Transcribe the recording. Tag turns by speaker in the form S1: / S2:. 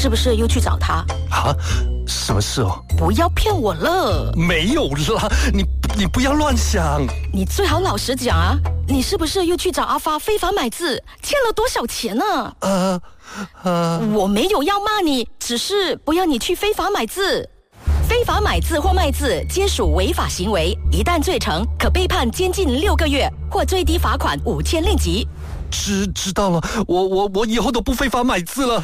S1: 是不是又去找他？
S2: 啊？什么事哦？
S1: 不要骗我了！
S2: 没有啦，你不要乱想。
S1: 你最好老实讲啊，你是不是又去找阿发非法买字，欠了多少钱呢？我没有要骂你，只是不要你去非法买字。非法买字或卖字皆属违法行为，一旦罪成，可被判监禁6个月或最低罚款5000令吉。
S2: 知道了，我以后都不非法买字了。